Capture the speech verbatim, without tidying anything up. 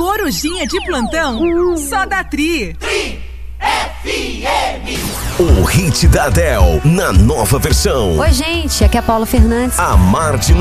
Corujinha de plantão, só da Tri. Tri F M. O hit da Adele, na nova versão. Oi, gente, aqui é a Paula Fernandes. Amar de